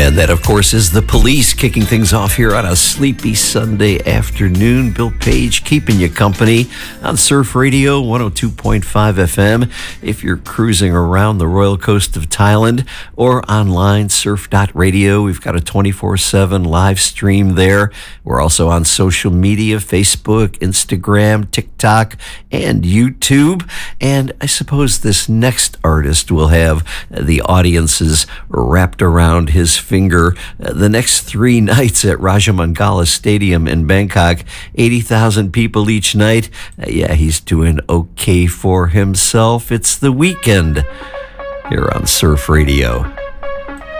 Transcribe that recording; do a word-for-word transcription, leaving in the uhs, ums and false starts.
And that, of course, is The Police kicking things off here on a sleepy Sunday afternoon. Bill Page keeping you company on Surf Radio one oh two point five F M. If you're cruising around the royal coast of Thailand or online, surf dot radio, we've got a twenty-four seven live stream there. We're also on social media, Facebook, Instagram, TikTok, and YouTube. And I suppose this next artist will have the audiences wrapped around his finger uh, the next three nights at Rajamangala Stadium in Bangkok. eighty thousand people each night. Uh, yeah, he's doing okay for himself. It's The Weeknd here on Surf Radio.